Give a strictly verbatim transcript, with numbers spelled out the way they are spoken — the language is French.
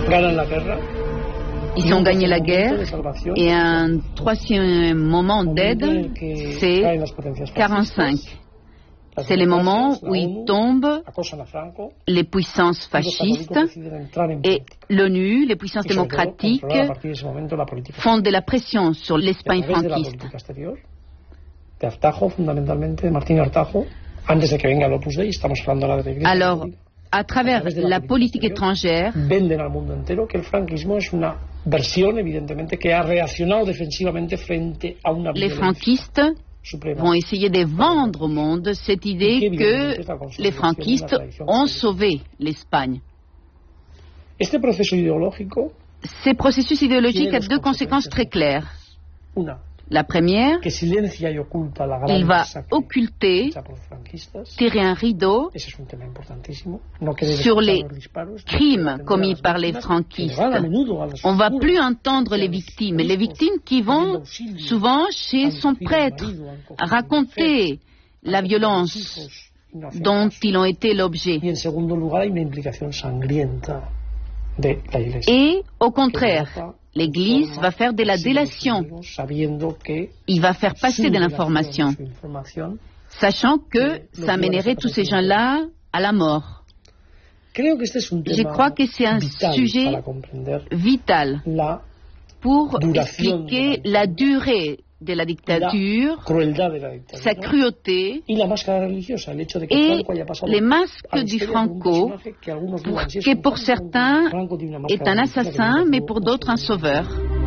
Ils ont gagné la guerre et un troisième moment d'aide, c'est quarante-cinq. C'est le moment où ils tombent les puissances fascistes et l'ONU, les puissances démocratiques, font de la pression sur l'Espagne franquiste. Alors, à travers la politique étrangère, les franquistes vont essayer de vendre au monde cette idée que les franquistes ont sauvé l'Espagne. Ce processus idéologique a deux conséquences très claires. La première, il va occulter, tirer un rideau sur les crimes commis par les franquistes. On ne va plus entendre les victimes. Les victimes qui vont souvent chez son prêtre raconter la violence dont ils ont été l'objet. Et au contraire, l'Église va faire de la délation. Il va faire passer de l'information, sachant que ça mènerait tous ces gens-là à la mort. Je crois que c'est un sujet vital pour expliquer la durée de la dictature, sa cruauté et les masques du Franco, pour, qui pour certains est un assassin, mais pour d'autres un sauveur.